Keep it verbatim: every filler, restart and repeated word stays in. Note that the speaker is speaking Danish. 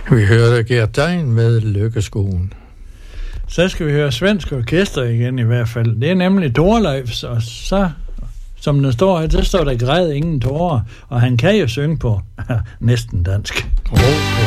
Vi hørte Gert Dein med Lykkeskoen. Så skal vi høre svensk orkester igen i hvert fald. Det er nemlig Thorleifs, og så, som der står her, der står der græd ingen tårer, og han kan jo synge på næsten dansk. Oh.